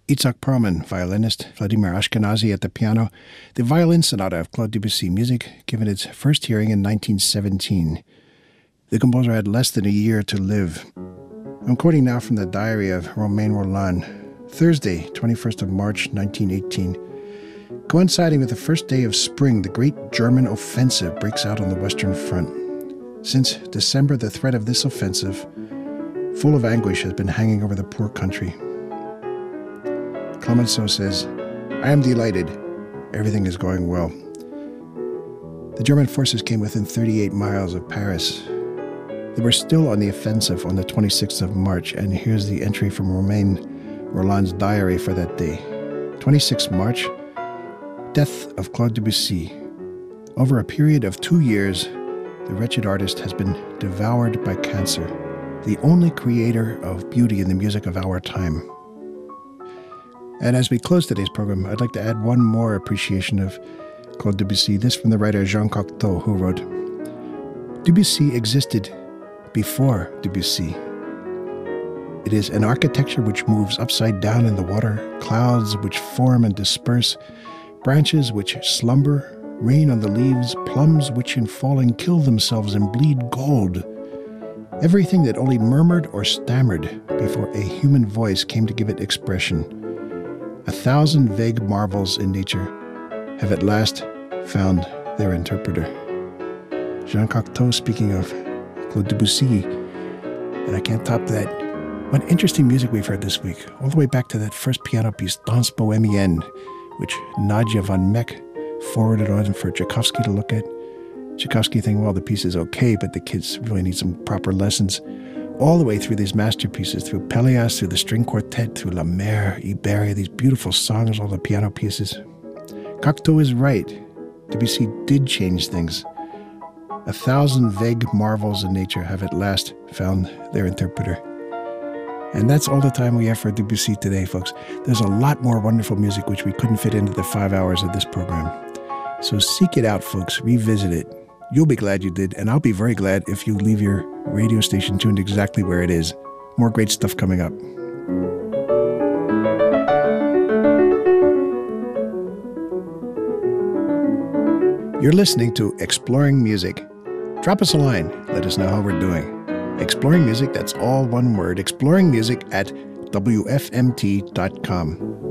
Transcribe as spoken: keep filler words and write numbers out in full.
Itzhak Perlman, violinist, Vladimir Ashkenazy at the piano, the Violin Sonata of Claude Debussy, music given its first hearing in nineteen seventeen. The composer had less than a year to live. I'm quoting now from the diary of Romain Rolland, Thursday, twenty-first of March, nineteen eighteen. Coinciding with the first day of spring, the great German offensive breaks out on the Western Front. Since December, the threat of this offensive, full of anguish, has been hanging over the poor country. Clemenceau says, I am delighted. Everything is going well. The German forces came within thirty-eight miles of Paris. They were still on the offensive on the twenty-sixth of March, and here's the entry from Romain Rolland's diary for that day. twenty-sixth of March, death of Claude Debussy. Over a period of two years, the wretched artist has been devoured by cancer, the only creator of beauty in the music of our time. And as we close today's program, I'd like to add one more appreciation of Claude Debussy. This from the writer Jean Cocteau, who wrote, Debussy existed before Debussy. It is an architecture which moves upside down in the water, clouds which form and disperse, branches which slumber, rain on the leaves, plums which in falling kill themselves and bleed gold. Everything that only murmured or stammered before a human voice came to give it expression. A thousand vague marvels in nature have at last found their interpreter. Jean Cocteau speaking of Claude Debussy, and I can't top that. What interesting music we've heard this week, all the way back to that first piano piece, Danse Bohemienne, which Nadia von Meck forwarded on for Tchaikovsky to look at. Tchaikovsky thinking, well, the piece is okay, but the kids really need some proper lessons. All the way through these masterpieces, through Pelléas, through the string quartet, through La Mer, Iberia, these beautiful songs, all the piano pieces. Cocteau is right. Debussy did change things. A thousand vague marvels in nature have at last found their interpreter. And that's all the time we have for Debussy today, folks. There's a lot more wonderful music which we couldn't fit into the five hours of this program. So seek it out, folks. Revisit it. You'll be glad you did, and I'll be very glad if you leave your radio station tuned exactly where it is. More great stuff coming up. You're listening to Exploring Music. Drop us a line. Let us know how we're doing. Exploring Music, that's all one word. Exploring Music at W F M T dot com.